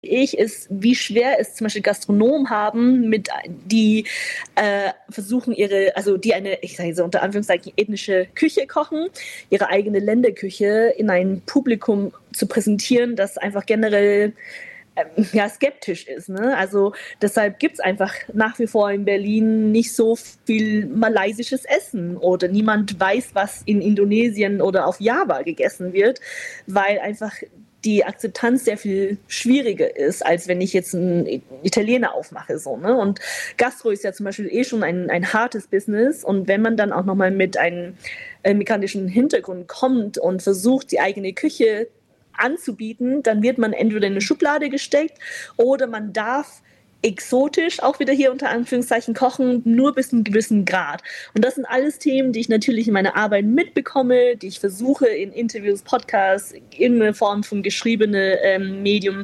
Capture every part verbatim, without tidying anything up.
ich, ist, wie schwer es zum Beispiel Gastronomen haben, mit die äh, versuchen ihre, also die eine, ich sage so unter Anführungszeichen, ethnische Küche kochen, ihre eigene Länderküche in ein Publikum zu präsentieren, das einfach generell ähm, ja, skeptisch ist. Ne? Also deshalb gibt es einfach nach wie vor in Berlin nicht so viel malaysisches Essen oder niemand weiß, was in Indonesien oder auf Java gegessen wird, weil einfach die Akzeptanz sehr viel schwieriger ist, als wenn ich jetzt einen Italiener aufmache. So, ne? Und Gastro ist ja zum Beispiel eh schon ein, ein hartes Business. Und wenn man dann auch nochmal mit einem äh, migrantischen Hintergrund kommt und versucht, die eigene Küche anzubieten, dann wird man entweder in eine Schublade gesteckt oder man darf exotisch, auch wieder hier unter Anführungszeichen, kochen, nur bis zu einem gewissen Grad. Und das sind alles Themen, die ich natürlich in meiner Arbeit mitbekomme, die ich versuche in Interviews, Podcasts, in einer Form von geschriebene ähm, Medium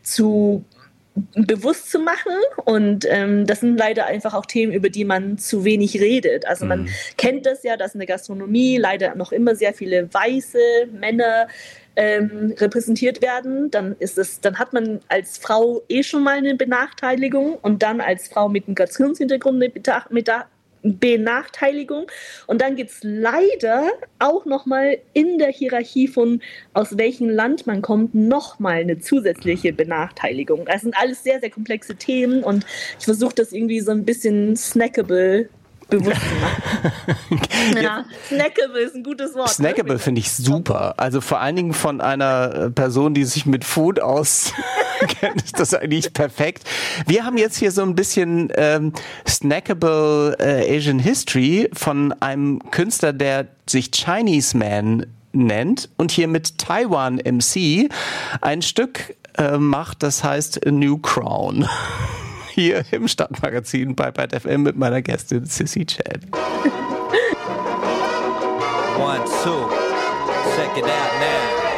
zu bewusst zu machen. Und ähm, das sind leider einfach auch Themen, über die man zu wenig redet. Also man mhm. kennt das ja, dass in der Gastronomie leider noch immer sehr viele weiße Männer ähm, repräsentiert werden. Dann ist es, dann hat man als Frau eh schon mal eine Benachteiligung und dann als Frau mit Migrationshintergrund eine Beta- Beta- Benachteiligung. Und dann gibt es leider auch nochmal in der Hierarchie von aus welchem Land man kommt, nochmal eine zusätzliche Benachteiligung. Das sind alles sehr, sehr komplexe Themen und ich versuche das irgendwie so ein bisschen snackable bewusst zu machen. Ja, snackable ist ein gutes Wort. Snackable ne? finde ich super. Also vor allen Dingen von einer Person, die sich mit Food auskennt, ist das eigentlich perfekt. Wir haben jetzt hier so ein bisschen ähm, snackable äh, Asian History von einem Künstler, der sich Chinese Man nennt und hier mit Taiwan M C ein Stück äh, macht, das heißt A New Crown. Hier im Stadtmagazin bei Byte F M mit meiner Gästin Sissy Chan. One, two, check it out now.